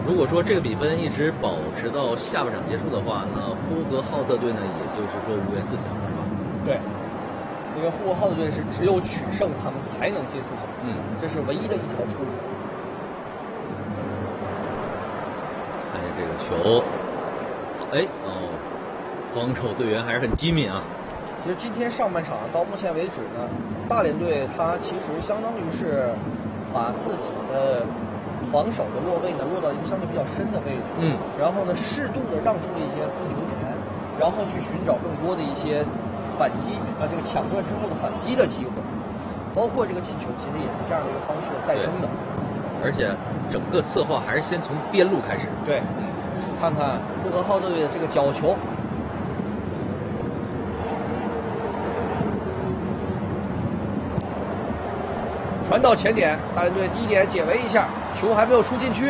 如果说这个比分一直保持到下半场结束的话，那呼和浩特队呢，也就是说无缘4强是吧？ 对，因为呼和浩特队是只有取胜他们才能进4强，这是唯一的一条出路。 看见这个球，防守队员还是很机敏啊。 其实今天上半场到目前为止呢，大连队他其实相当于是把自己的防守的落位呢落到一个相对比较深的位置，然后呢适度的让出了一些控球权，然后去寻找更多的一些反击这个抢断之后的反击的机会，包括这个进球其实也是这样的一个方式诞生的。 而且整个策划还是先从边路开始。 对，看看呼和浩特队的这个角球。传到前点，大连队第一点解围一下，球还没有出禁区，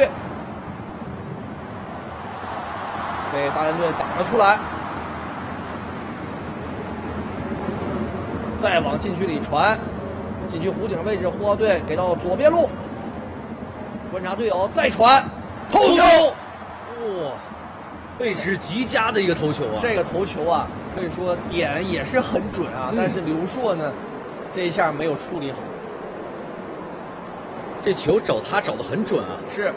被大连队打了出来，再往禁区里传，禁区弧顶位置，呼和浩特队给到左边路，观察队友再传，头球， 哇，位置极佳的一个头球啊！ 这个头球啊，可以说点也是很准啊，但是刘硕呢，这一下没有处理好。 这球找得很准啊！ 是。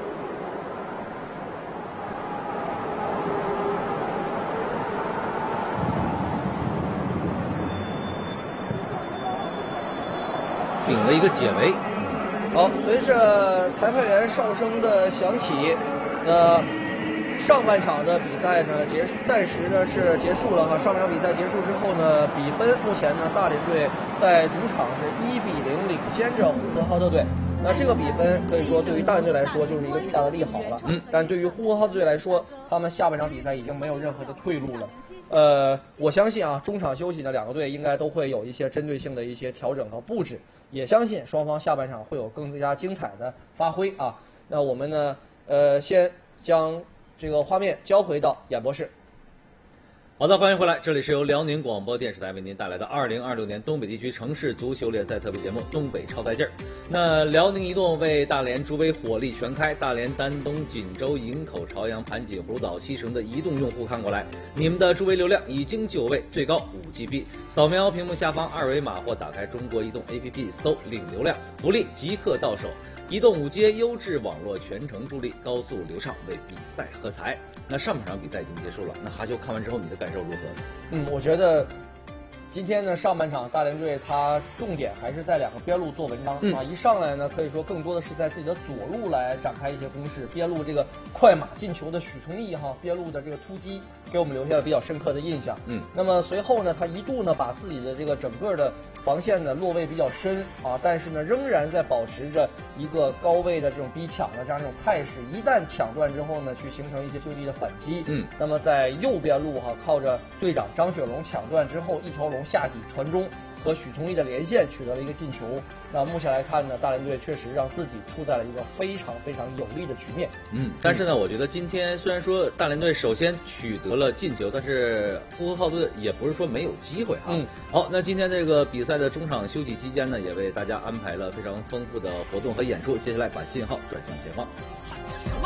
顶了一个解围。 好，随着裁判员哨声的响起，上半场的比赛呢暂时呢是结束了哈。上半场比赛结束之后呢，比分目前呢大连队在主场是1-0领先着呼和浩特队。那这个比分可以说对于大连队来说就是一个巨大的利好了，但对于呼和浩特队来说，他们下半场比赛已经没有任何的退路了。我相信啊，中场休息的两个队应该都会有一些针对性的一些调整和布置，也相信双方下半场会有更加精彩的发挥啊。那我们呢，先将这个画面交回到演播室。 好的，欢迎回来，这里是由辽宁广播电视台为您带来的2026年东北地区城市足球联赛特别节目《东北超带劲儿》。那辽宁移动为大连助威火力全开，大连、丹东、锦州、营口、朝阳、盘锦、葫芦岛、西城的移动用户看过来，你们的助威流量已经9位，最高5GB。扫描屏幕下方二维码或打开中国移动 APP 搜领流量，福利即刻到手。移动5G 优质网络全程助力，高速流畅，为比赛喝彩。那上半场比赛已经结束了，那哈秋看完之后你的感受如何？ 我觉得今天呢上半场大连队他重点还是在两个边路做文章啊，一上来呢可以说更多的是在自己的左路来展开一些攻势，边路这个快马进球的许从义边路的这个突击给我们留下了比较深刻的印象。那么随后呢他一度呢把自己的这个整个的防线呢落位比较深啊，但是呢仍然在保持着一个高位的这种逼抢的这样一种态势，一旦抢断之后呢去形成一些就地的反击。那么在右边路靠着队长张雪龙抢断之后，一条龙下底传中，和许从义的连线取得了一个进球。那目前来看呢，大连队确实让自己处在了一个非常非常有利的局面。 但是呢，我觉得今天虽然说大连队首先取得了进球，但是呼和浩特队也不是说没有机会哈。好，那今天这个比赛的中场休息期间呢，也为大家安排了非常丰富的活动和演出。接下来把信号转向前方。